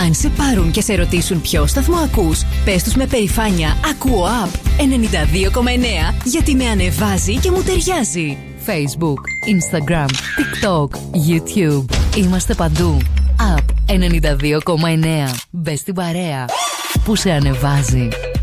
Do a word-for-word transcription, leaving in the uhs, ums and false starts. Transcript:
Αν σε πάρουν και σε ρωτήσουν ποιο σταθμό ακούς, πες τους με περηφάνεια «Ακούω App ενενήντα δύο κόμμα εννέα» γιατί με ανεβάζει και μου ταιριάζει. Facebook, Instagram, TikTok, YouTube. Είμαστε παντού. App ενενήντα δύο κόμμα εννέα. Μπες στην παρέα που σε ανεβάζει.